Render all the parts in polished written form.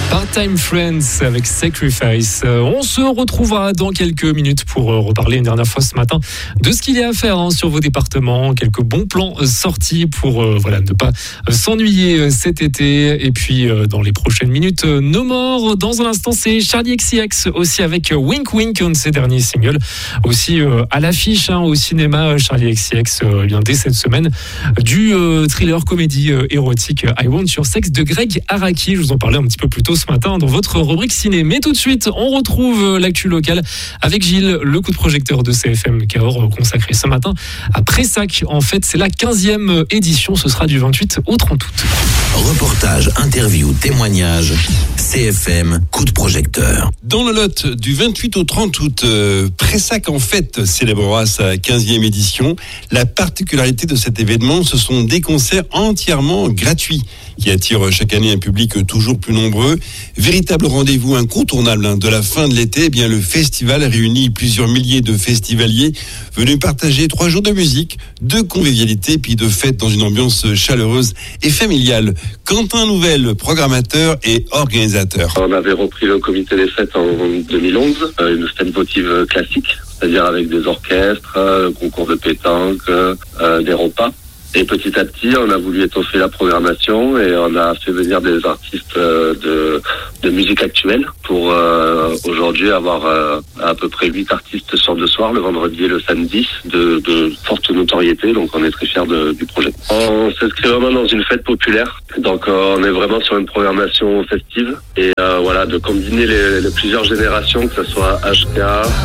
Part-Time Friends avec Sacrifice. On se retrouvera dans quelques minutes pour reparler une dernière fois ce matin de ce qu'il y a à faire sur vos départements. Quelques bons plans sortis pour ne pas s'ennuyer cet été. Et puis dans les prochaines minutes, No More. Dans un instant, c'est Charli XCX aussi avec Wink Wink, un de ses derniers singles. Aussi à l'affiche au cinéma, Charli XCX dès cette semaine du thriller comédie érotique I Want Your Sex de Greg Araki. Je vous en parlais un petit peu plus tôt ce matin dans votre rubrique ciné. Mais tout de suite, on retrouve l'actu locale avec Gilles, le coup de projecteur de CFM Cahors consacré ce matin à Pressac. En fait, c'est la 15e édition. Ce sera du 28 au 30 août. Reportage, interview, témoignage, CFM coup de projecteur. Dans le Lot, du 28 au 30 août, Pressac en fait célébrera sa 15e édition. La particularité de cet événement, ce sont des concerts entièrement gratuits qui attirent chaque année un public toujours plus nombreux. Véritable rendez-vous incontournable de la fin de l'été, le festival réunit plusieurs milliers de festivaliers venus partager 3 jours de musique, de convivialité, puis de fête dans une ambiance chaleureuse et familiale. Quentin Nouvel, programmateur et organisateur. On avait repris le comité des fêtes en 2011, une fête votive classique, c'est-à-dire avec des orchestres, concours de pétanque, des repas. Et petit à petit, on a voulu étoffer la programmation et on a fait venir des artistes de musique actuelle pour aujourd'hui avoir à peu près 8 artistes sur 2 soirs, le vendredi et le samedi, de forte notoriété. Donc on est très fiers du projet. On s'inscrit vraiment dans une fête populaire. Donc on est vraiment sur une programmation festive et de combiner les plusieurs générations, que ce soit HK,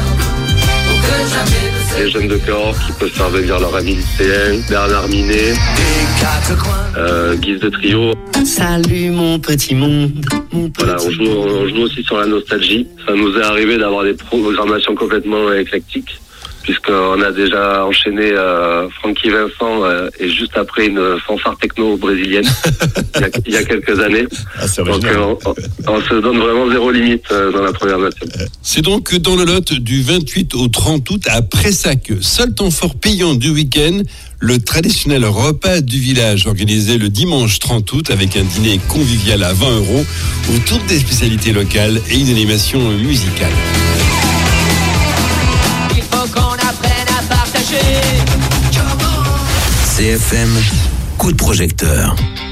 les jeunes de Cahors qui peuvent faire venir leur ami lycéen, Bernard Minet, Guise de Trio. Salut mon petit monde. Voilà, on joue aussi sur la nostalgie. Ça nous est arrivé d'avoir des programmations complètement éclectiques, puisqu'on a déjà enchaîné Francky Vincent et juste après une fanfare techno brésilienne il y a quelques années. Donc on se donne vraiment zéro limite dans la programmation. C'est donc dans le Lot du 28 au 30 août à Pressac. Seul temps fort payant du week-end, le traditionnel repas du village organisé le dimanche 30 août avec un dîner convivial à 20 € autour des spécialités locales et une animation musicale. CFM coup de projecteur.